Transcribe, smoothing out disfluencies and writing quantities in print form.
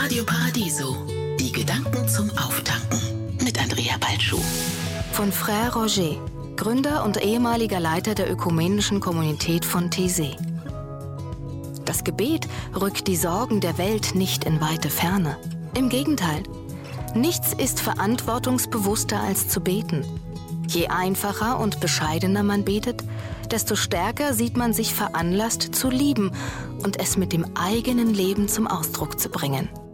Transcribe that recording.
Radio Paradiso. Die Gedanken zum Auftanken mit Andrea Balschuh. Von Frère Roger, Gründer und ehemaliger Leiter der ökumenischen Kommunität von Taizé. Das Gebet rückt die Sorgen der Welt nicht in weite Ferne. Im Gegenteil. Nichts ist verantwortungsbewusster als zu beten. Je einfacher und bescheidener man betet, desto stärker sieht man sich veranlasst zu lieben und es mit dem eigenen Leben zum Ausdruck zu bringen.